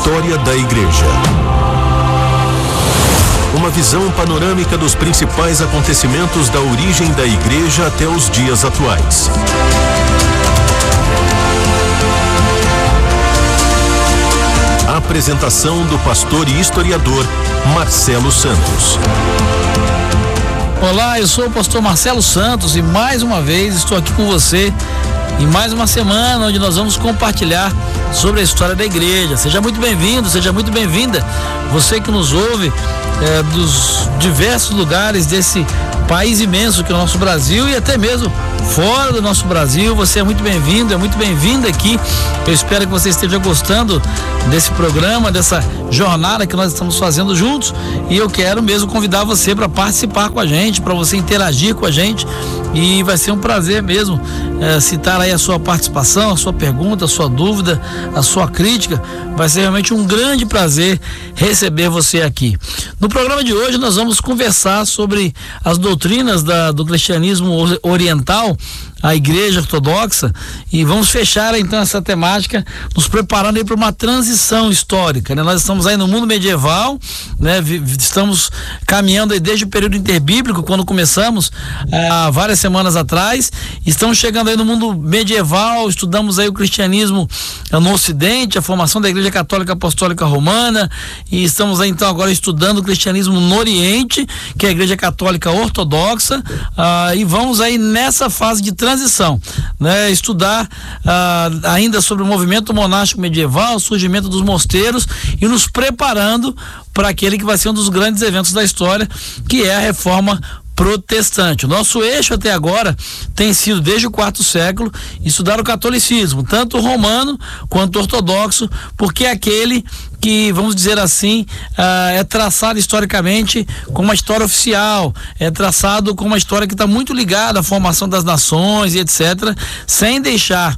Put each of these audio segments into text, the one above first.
História da Igreja. Uma visão panorâmica dos principais acontecimentos da origem da Igreja até os dias atuais. A apresentação do pastor e historiador Marcelo Santos. Olá, eu sou o pastor Marcelo Santos e mais uma vez estou aqui com você em mais uma semana onde nós vamos compartilhar sobre a história da igreja. Seja muito bem-vindo, seja muito bem-vinda, você que nos ouve dos diversos lugares desse país imenso que é o nosso Brasil e até mesmo fora do nosso Brasil. Você é muito bem-vindo, é muito bem-vinda aqui. Eu espero que você esteja gostando desse programa, dessa jornada que nós estamos fazendo juntos, e eu quero mesmo convidar você para participar com a gente, para você interagir com a gente, e vai ser um prazer mesmo citar aí a sua participação, a sua pergunta, a sua dúvida, a sua crítica. Vai ser realmente um grande prazer receber você aqui. No programa de hoje nós vamos conversar sobre as doutrinas do cristianismo oriental, a Igreja Ortodoxa, e vamos fechar então essa temática nos preparando aí para uma transição histórica, né? Nós estamos aí no mundo medieval, né? Estamos caminhando aí desde o período interbíblico, quando começamos há várias semanas atrás. Estamos chegando aí no mundo medieval, estudamos aí o cristianismo no Ocidente, a formação da Igreja Católica Apostólica Romana, e estamos aí então agora estudando o cristianismo no Oriente, que é a Igreja Católica Ortodoxa, e vamos aí nessa fase de transição, né? Estudar ainda sobre o movimento monástico medieval, o surgimento dos mosteiros, e nos preparando para aquele que vai ser um dos grandes eventos da história, que é a Reforma Protestante. O nosso eixo até agora tem sido, desde o quarto século, estudar o catolicismo, tanto romano quanto ortodoxo, porque é aquele que, vamos dizer assim, é traçado historicamente como uma história oficial, é traçado como uma história que está muito ligada à formação das nações e etc., sem deixar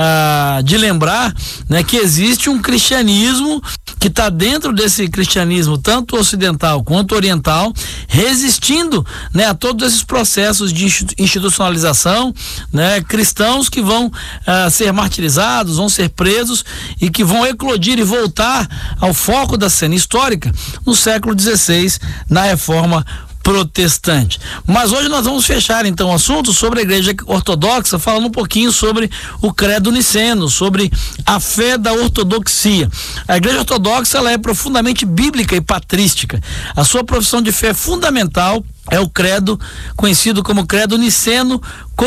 de lembrar, né, que existe um cristianismo que está dentro desse cristianismo, tanto ocidental quanto oriental, resistindo, né, a todos esses processos de institucionalização, né, cristãos que vão ser martirizados, vão ser presos e que vão eclodir e voltar ao foco da cena histórica no século XVI, na Reforma Protestante. Mas hoje nós vamos fechar então o assunto sobre a Igreja Ortodoxa, falando um pouquinho sobre o credo niceno, sobre a fé da ortodoxia. A Igreja Ortodoxa, ela é profundamente bíblica e patrística. A sua profissão de fé fundamental é o credo conhecido como credo niceno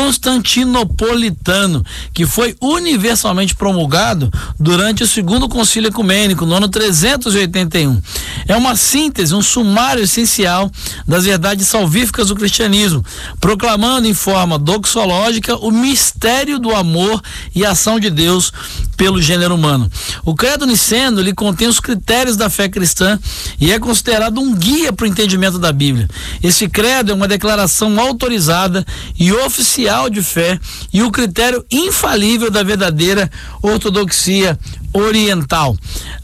constantinopolitano, que foi universalmente promulgado durante o segundo concílio ecumênico, no ano 381. É uma síntese, um sumário essencial das verdades salvíficas do cristianismo, proclamando em forma doxológica o mistério do amor e ação de Deus pelo gênero humano. O credo niceno, ele contém os critérios da fé cristã e é considerado um guia para o entendimento da Bíblia. Esse credo é uma declaração autorizada e oficial de fé e o critério infalível da verdadeira ortodoxia oriental.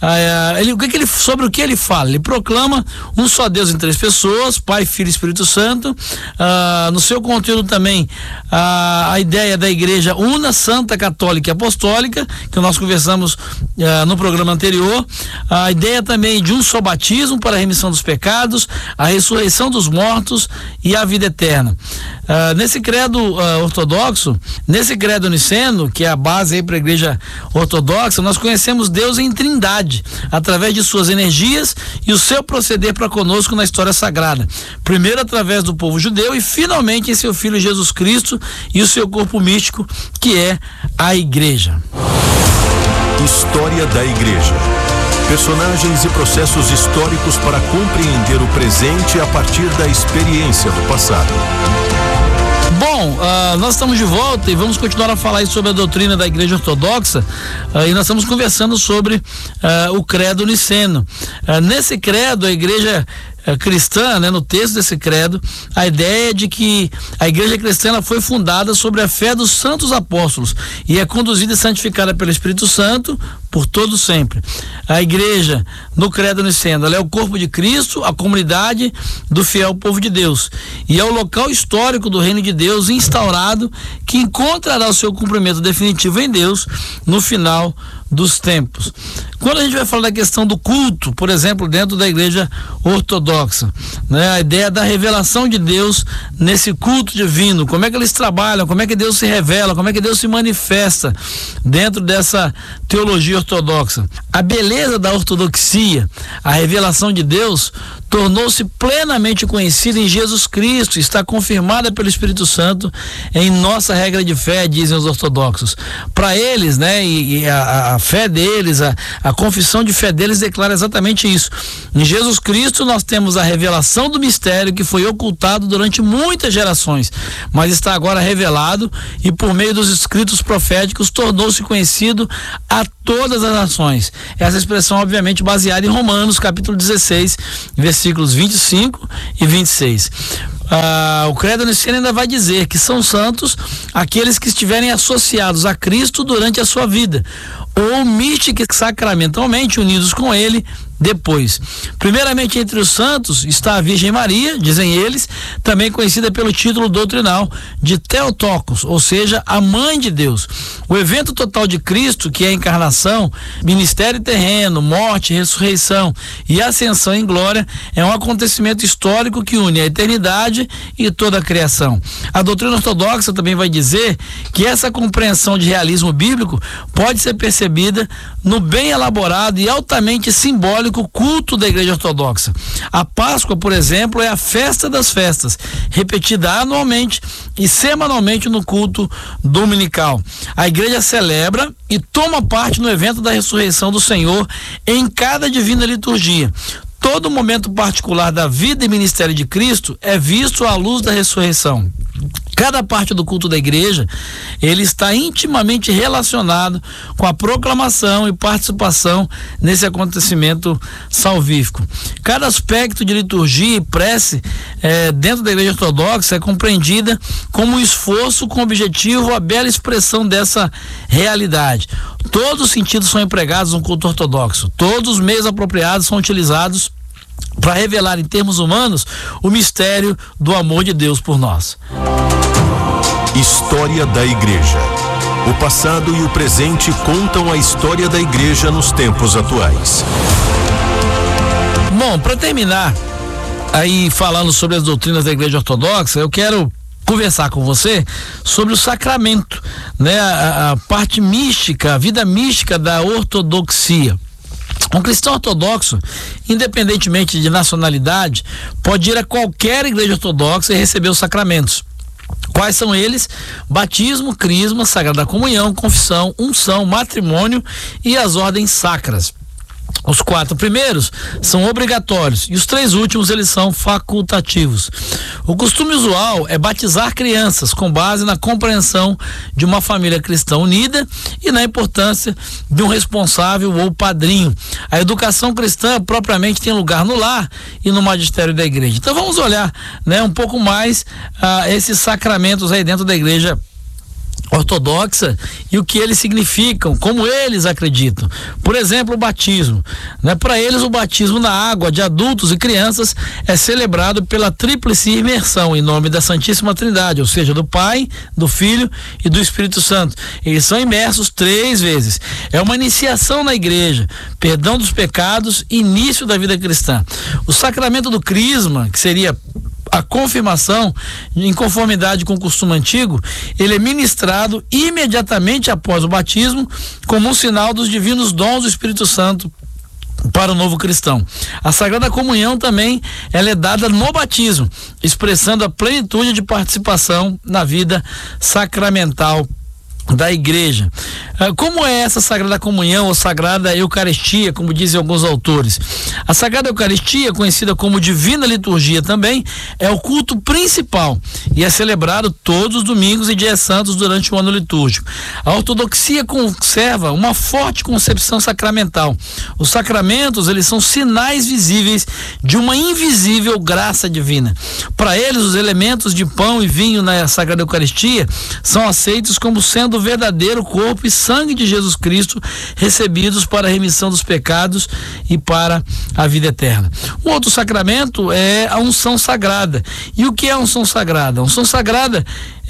Sobre o que ele fala? Ele proclama um só Deus em três pessoas, Pai, Filho e Espírito Santo. No seu conteúdo também a ideia da igreja una, santa, católica e apostólica, que nós conversamos no programa anterior. A ideia também de um só batismo para a remissão dos pecados, a ressurreição dos mortos e a vida eterna. Nesse credo ortodoxo, nesse credo niceno, que é a base aí para a igreja ortodoxa, nós conhecemos Deus em trindade, através de suas energias e o seu proceder para conosco na história sagrada. Primeiro através do povo judeu e finalmente em seu Filho Jesus Cristo e o seu corpo místico, que é a igreja. História da Igreja. Personagens e processos históricos para compreender o presente a partir da experiência do passado. Bom, nós estamos de volta e vamos continuar a falar sobre a doutrina da Igreja Ortodoxa, e nós estamos conversando sobre o credo niceno. Nesse credo, a Igreja cristã, né, no texto desse credo, a ideia é de que a igreja cristã ela foi fundada sobre a fé dos santos apóstolos e é conduzida e santificada pelo Espírito Santo por todo sempre. A igreja, no credo niceno, ela é o corpo de Cristo, a comunidade do fiel povo de Deus, e é o local histórico do reino de Deus instaurado, que encontrará o seu cumprimento definitivo em Deus no final dos tempos. Quando a gente vai falar da questão do culto, por exemplo, dentro da igreja ortodoxa, né, a ideia da revelação de Deus nesse culto divino, como é que eles trabalham, como é que Deus se revela, como é que Deus se manifesta dentro dessa teologia ortodoxa. A beleza da ortodoxia, a revelação de Deus, tornou-se plenamente conhecida em Jesus Cristo, está confirmada pelo Espírito Santo em nossa regra de fé, dizem os ortodoxos. Para eles, né, e a fé deles, a confissão de fé deles declara exatamente isso. Em Jesus Cristo nós temos a revelação do mistério que foi ocultado durante muitas gerações, mas está agora revelado e por meio dos escritos proféticos tornou-se conhecido a todas as nações. Essa expressão obviamente baseada em Romanos capítulo 16, versículos 25 e 26. O credo niceno ainda vai dizer que são santos aqueles que estiverem associados a Cristo durante a sua vida, ou mística e sacramentalmente unidos com ele depois. Primeiramente entre os santos está a Virgem Maria, dizem eles, também conhecida pelo título doutrinal de Theotokos, ou seja, a mãe de Deus. O evento total de Cristo, que é a encarnação, ministério terreno, morte, ressurreição e ascensão em glória, é um acontecimento histórico que une a eternidade e toda a criação. A doutrina ortodoxa também vai dizer que essa compreensão de realismo bíblico pode ser percebida no bem elaborado e altamente simbólico culto da igreja ortodoxa. A Páscoa, por exemplo, é a festa das festas, repetida anualmente e semanalmente no culto dominical. A igreja celebra e toma parte no evento da ressurreição do Senhor em cada divina liturgia. Todo momento particular da vida e ministério de Cristo é visto à luz da ressurreição. Cada parte do culto da igreja, ele está intimamente relacionado com a proclamação e participação nesse acontecimento salvífico. Cada aspecto de liturgia e prece dentro da igreja ortodoxa é compreendida como um esforço com objetivo, a bela expressão dessa realidade. Todos os sentidos são empregados no culto ortodoxo, todos os meios apropriados são utilizados para revelar em termos humanos o mistério do amor de Deus por nós. História da Igreja. O passado e o presente contam a história da Igreja nos tempos atuais. Bom, para terminar aí falando sobre as doutrinas da Igreja Ortodoxa, eu quero conversar com você sobre o sacramento, né? A parte mística, a vida mística da ortodoxia. Um cristão ortodoxo, independentemente de nacionalidade, pode ir a qualquer igreja ortodoxa e receber os sacramentos. Quais são eles? Batismo, crisma, sagrada comunhão, confissão, unção, matrimônio e as ordens sacras. Os 4 primeiros são obrigatórios e os 3 últimos eles são facultativos. O costume usual é batizar crianças com base na compreensão de uma família cristã unida e na importância de um responsável ou padrinho. A educação cristã propriamente tem lugar no lar e no magistério da igreja. Então vamos olhar, né, um pouco mais esses sacramentos aí dentro da igreja ortodoxa e o que eles significam, como eles acreditam. Por exemplo, o batismo, né? Para eles, o batismo na água de adultos e crianças é celebrado pela tríplice imersão em nome da Santíssima Trindade, ou seja, do Pai, do Filho e do Espírito Santo. Eles são imersos 3 vezes. É uma iniciação na igreja, perdão dos pecados, início da vida cristã. O sacramento do crisma, que seria a confirmação, em conformidade com o costume antigo, ele é ministrado imediatamente após o batismo, como um sinal dos divinos dons do Espírito Santo para o novo cristão. A Sagrada Comunhão também ela é dada no batismo, expressando a plenitude de participação na vida sacramental da igreja. Como é essa Sagrada Comunhão ou Sagrada Eucaristia, como dizem alguns autores? A Sagrada Eucaristia, conhecida como Divina Liturgia também, é o culto principal e é celebrado todos os domingos e dias santos durante o ano litúrgico. A ortodoxia conserva uma forte concepção sacramental. Os sacramentos, eles são sinais visíveis de uma invisível graça divina. Para eles, os elementos de pão e vinho na Sagrada Eucaristia são aceitos como sendo o verdadeiro corpo e sangue de Jesus Cristo, recebidos para a remissão dos pecados e para a vida eterna. Um outro sacramento é a unção sagrada. E o que é a unção sagrada? A unção sagrada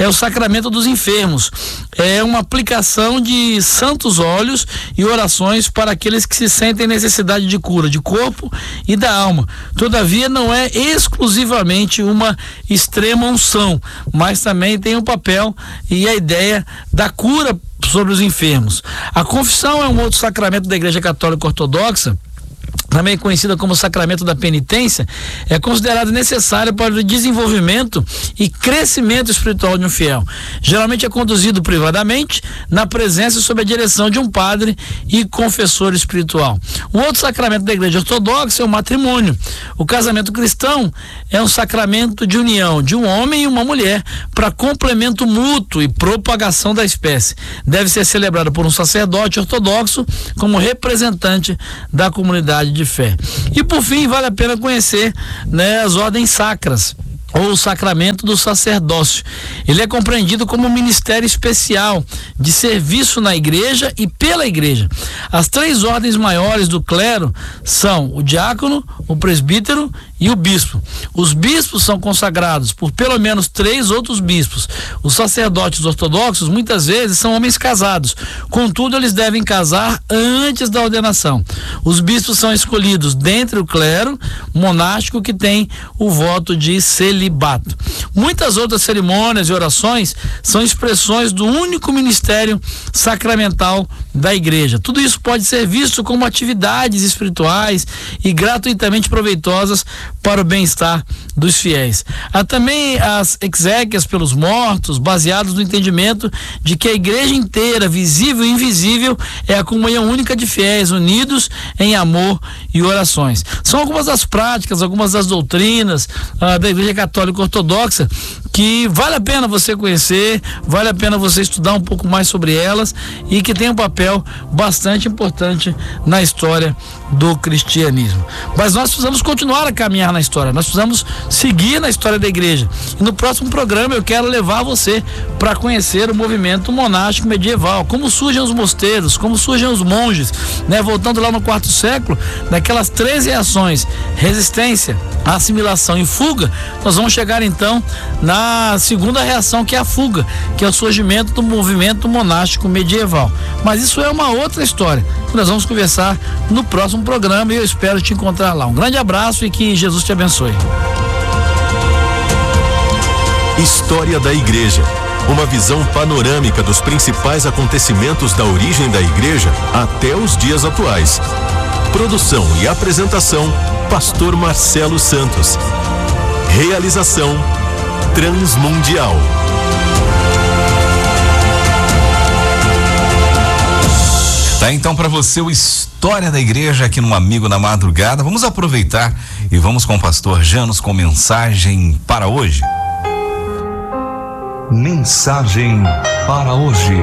é o sacramento dos enfermos. É uma aplicação de santos óleos e orações para aqueles que se sentem necessidade de cura de corpo e da alma. Todavia, não é exclusivamente uma extrema unção, mas também tem um papel e a ideia da cura sobre os enfermos. A confissão é um outro sacramento da Igreja Católica Ortodoxa, também conhecida como sacramento da penitência, é considerado necessário para o desenvolvimento e crescimento espiritual de um fiel. Geralmente é conduzido privadamente, na presença e sob a direção de um padre e confessor espiritual. Um outro sacramento da Igreja Ortodoxa é o matrimônio. O casamento cristão é um sacramento de união de um homem e uma mulher para complemento mútuo e propagação da espécie. Deve ser celebrado por um sacerdote ortodoxo como representante da comunidade de fé. E por fim, vale a pena conhecer, as ordens sacras, ou o sacramento do sacerdócio. Ele é compreendido como um ministério especial de serviço na igreja e pela igreja. As 3 ordens maiores do clero são o diácono, o presbítero e o bispo. Os bispos são consagrados por pelo menos 3 outros bispos. Os sacerdotes ortodoxos muitas vezes são homens casados, contudo eles devem casar antes da ordenação. Os bispos são escolhidos dentre o clero monástico que tem o voto de celibato. Muitas outras cerimônias e orações são expressões do único ministério sacramental da igreja. Tudo isso pode ser visto como atividades espirituais e gratuitamente proveitosas para o bem-estar dos fiéis. Há também as exéquias pelos mortos, baseados no entendimento de que a igreja inteira, visível e invisível, é a comunhão única de fiéis unidos em amor e orações. São algumas das práticas, algumas das doutrinas da Igreja Católica Ortodoxa que vale a pena você conhecer, vale a pena você estudar um pouco mais sobre elas e que tem um papel bastante importante na história do cristianismo. Mas nós precisamos continuar a caminhar na história, nós precisamos seguir na história da igreja. E no próximo programa eu quero levar você para conhecer o movimento monástico medieval, como surgem os mosteiros, como surgem os monges, voltando lá no 4º século, daquelas 3 reações: resistência, assimilação e fuga. Nós vamos chegar então na segunda reação, que é a fuga, que é o surgimento do movimento monástico medieval. Mas isso é uma outra história que nós vamos conversar no próximo programa e eu espero te encontrar lá. Um grande abraço e que Jesus te abençoe. História da Igreja. Uma visão panorâmica dos principais acontecimentos da origem da Igreja até os dias atuais. Produção e apresentação: Pastor Marcelo Santos. Realização: Transmundial. Tá então para você o História da Igreja aqui no Amigo na Madrugada. Vamos aproveitar e vamos com o pastor Janos com mensagem para hoje. Mensagem para hoje.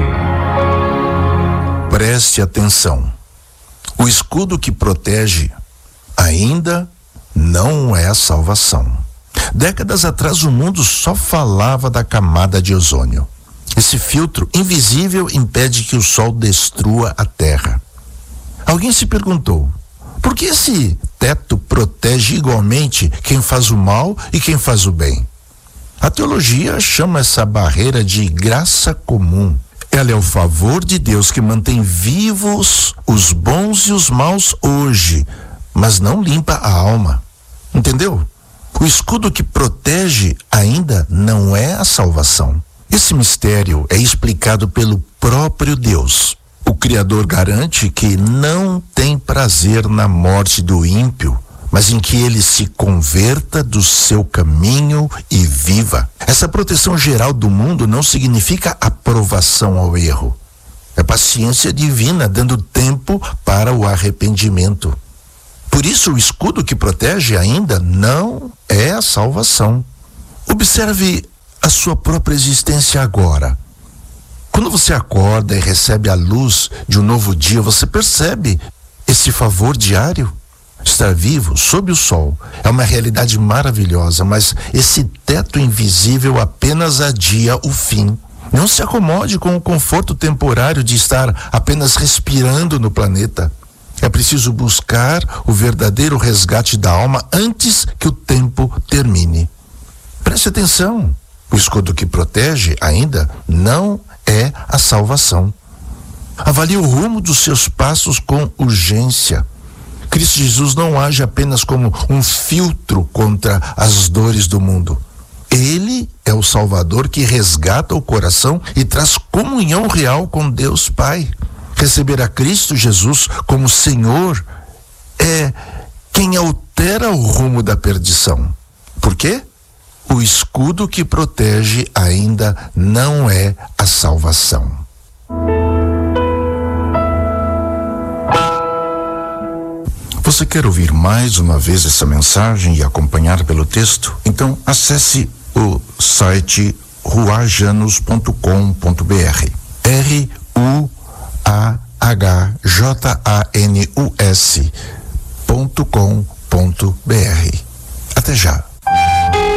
Preste atenção. O escudo que protege ainda não é a salvação. Décadas atrás o mundo só falava da camada de ozônio. Esse filtro invisível impede que o sol destrua a terra. Alguém se perguntou: por que esse teto protege igualmente quem faz o mal e quem faz o bem? A teologia chama essa barreira de graça comum. Ela é o favor de Deus que mantém vivos os bons e os maus hoje, mas não limpa a alma. Entendeu? O escudo que protege ainda não é a salvação. Esse mistério é explicado pelo próprio Deus. O Criador garante que não tem prazer na morte do ímpio, mas em que ele se converta do seu caminho e viva. Essa proteção geral do mundo não significa aprovação ao erro. É paciência divina dando tempo para o arrependimento. Por isso, o escudo que protege ainda não é a salvação. Observe a sua própria existência agora. Quando você acorda e recebe a luz de um novo dia, você percebe esse favor diário? Estar vivo sob o sol é uma realidade maravilhosa, mas esse teto invisível apenas adia o fim. Não se acomode com o conforto temporário de estar apenas respirando no planeta. É preciso buscar o verdadeiro resgate da alma antes que o tempo termine. Preste atenção. O escudo que protege ainda não é a salvação. Avalie o rumo dos seus passos com urgência. Cristo Jesus não age apenas como um filtro contra as dores do mundo. Ele é o Salvador que resgata o coração e traz comunhão real com Deus Pai. Receber a Cristo Jesus como Senhor é quem altera o rumo da perdição. Por quê? O escudo que protege ainda não é a salvação. Você quer ouvir mais uma vez essa mensagem e acompanhar pelo texto? Então acesse o site ruajanus.com.br. ruahjanus.com.br. Até já.